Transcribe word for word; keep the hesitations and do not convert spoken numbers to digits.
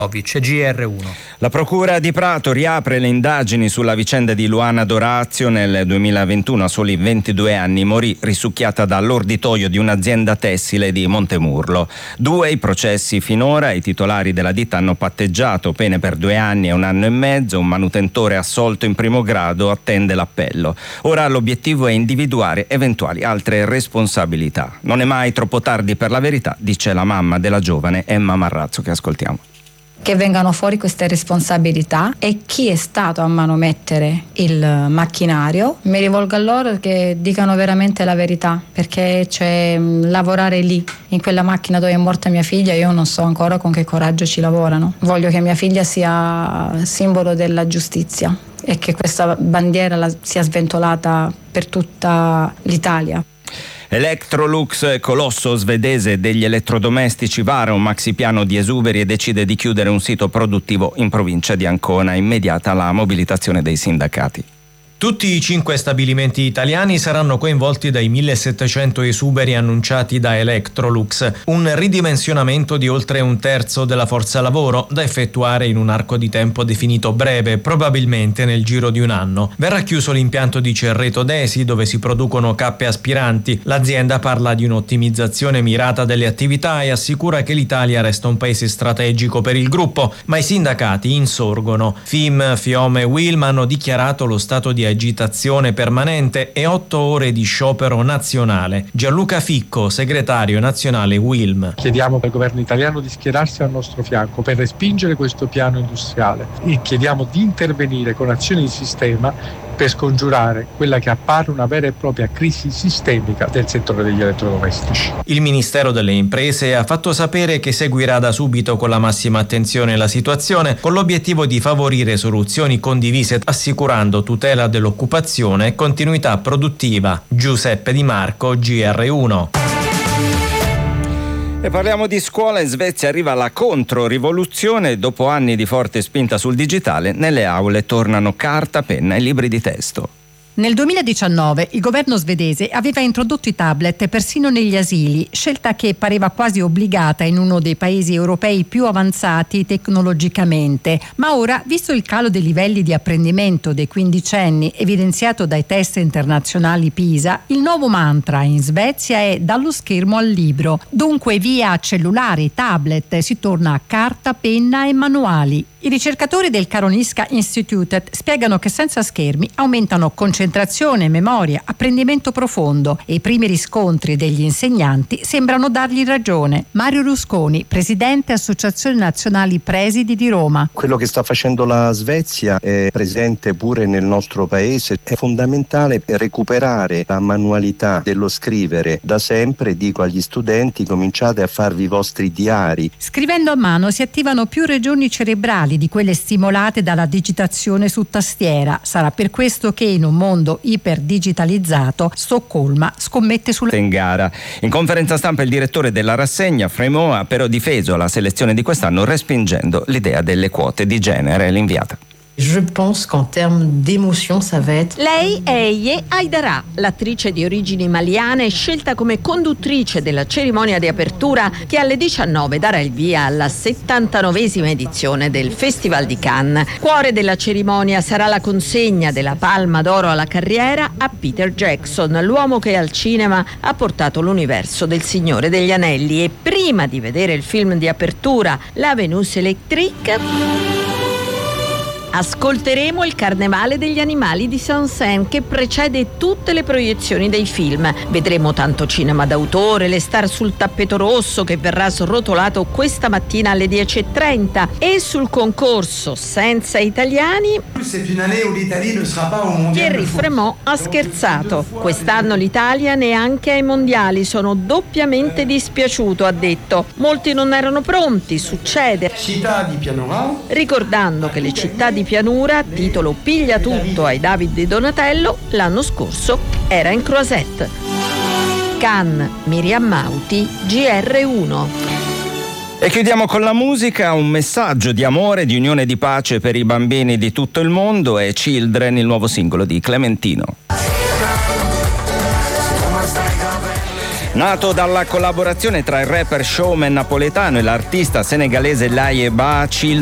G R uno. La Procura di Prato riapre le indagini sulla vicenda di Luana Dorazio. Nel duemilaventuno, a soli ventidue anni, morì risucchiata dall'orditoio di un'azienda tessile di Montemurlo. Due i processi finora, i titolari della ditta hanno patteggiato pene per due anni e un anno e mezzo, un manutentore assolto in primo grado attende l'appello. Ora l'obiettivo è individuare eventuali altre responsabilità. Non è mai troppo tardi per la verità, dice la mamma della giovane Emma Marrazzo, che ascoltiamo. Che vengano fuori queste responsabilità e chi è stato a manomettere il macchinario. Mi rivolgo a loro che dicano veramente la verità, perché c'è lavorare lì, in quella macchina dove è morta mia figlia, io non so ancora con che coraggio ci lavorano. Voglio che mia figlia sia simbolo della giustizia e che questa bandiera la, sia sventolata per tutta l'Italia. Electrolux, colosso svedese degli elettrodomestici, vara un maxipiano di esuberi e decide di chiudere un sito produttivo in provincia di Ancona. Immediata la mobilitazione dei sindacati. Tutti i cinque stabilimenti italiani saranno coinvolti dai millesettecento esuberi annunciati da Electrolux, un ridimensionamento di oltre un terzo della forza lavoro da effettuare in un arco di tempo definito breve, probabilmente nel giro di un anno. Verrà chiuso l'impianto di Cerreto Desi, dove si producono cappe aspiranti. L'azienda parla di un'ottimizzazione mirata delle attività e assicura che l'Italia resta un paese strategico per il gruppo, ma i sindacati insorgono. F I M, FIOM e WILM hanno dichiarato lo stato di agitazione permanente e otto ore di sciopero nazionale. Gianluca Ficco, segretario nazionale WILM. Chiediamo al governo italiano di schierarsi al nostro fianco per respingere questo piano industriale e chiediamo di intervenire con azioni di sistema per scongiurare quella che appare una vera e propria crisi sistemica del settore degli elettrodomestici. Il Ministero delle Imprese ha fatto sapere che seguirà da subito con la massima attenzione la situazione, con l'obiettivo di favorire soluzioni condivise, assicurando tutela dell'occupazione e continuità produttiva. Giuseppe Di Marco, G R uno. E parliamo di scuola. In Svezia arriva la controrivoluzione. Dopo anni di forte spinta sul digitale, nelle aule tornano carta, penna e libri di testo. Nel duemiladiciannove il governo svedese aveva introdotto i tablet persino negli asili, scelta che pareva quasi obbligata in uno dei paesi europei più avanzati tecnologicamente. Ma ora, visto il calo dei livelli di apprendimento dei quindicenni evidenziato dai test internazionali PISA, il nuovo mantra in Svezia è dallo schermo al libro. Dunque via cellulari, tablet, si torna a carta, penna e manuali. I ricercatori del Karolinska Institutet spiegano che senza schermi aumentano concentrazione, memoria, apprendimento profondo e i primi riscontri degli insegnanti sembrano dargli ragione. Mario Rusconi, presidente Associazione Nazionali Presidi di Roma. Quello che sta facendo la Svezia è presente pure nel nostro paese. È fondamentale recuperare la manualità dello scrivere. Da sempre dico agli studenti: cominciate a farvi i vostri diari. Scrivendo a mano si attivano più regioni cerebrali di quelle stimolate dalla digitazione su tastiera. Sarà per questo che in un mondo iperdigitalizzato Stoccolma scommette sulla in gara. In conferenza stampa il direttore della rassegna, Frémaux, ha però difeso la selezione di quest'anno respingendo l'idea delle quote di genere. L'inviata. Je pense qu'en termes d'émotion, ça va être... Lei è Ye Aidara, l'attrice di origini maliane scelta come conduttrice della cerimonia di apertura che alle diciannove darà il via alla settantanovesima edizione del Festival di Cannes. Cuore della cerimonia sarà la consegna della Palma d'Oro alla carriera a Peter Jackson, l'uomo che al cinema ha portato l'universo del Signore degli Anelli. E prima di vedere il film di apertura, La Venus Electrique, ascolteremo il Carnevale degli Animali di Saint-Saëns che precede tutte le proiezioni dei film. Vedremo tanto cinema d'autore, le star sul tappeto rosso che verrà srotolato questa mattina alle dieci e trenta, e sul concorso Senza italiani Thierry Frémaux ha scherzato. Quest'anno l'Italia neanche ai mondiali, sono doppiamente dispiaciuto, ha detto. Molti non erano pronti, succede. Ricordando che le città di pianura, titolo piglia tutto ai David di Donatello, l'anno scorso era in Croisette. Cannes, Miriam Mauti, G R uno. E chiudiamo con la musica. Un messaggio di amore, di unione e di pace per i bambini di tutto il mondo è Children, il nuovo singolo di Clementino. Nato dalla collaborazione tra il rapper showman napoletano e l'artista senegalese Laye Ba, Chill